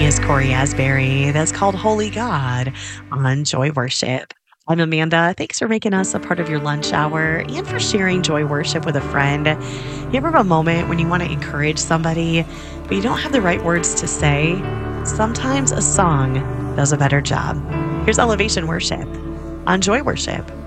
is Corey Asbury. That's called Holy God on Joy Worship. I'm Amanda. Thanks for making us a part of your lunch hour and for sharing Joy Worship with a friend. You ever have a moment when you want to encourage somebody, but you don't have the right words to say? Sometimes a song does a better job. Here's Elevation Worship on Joy Worship.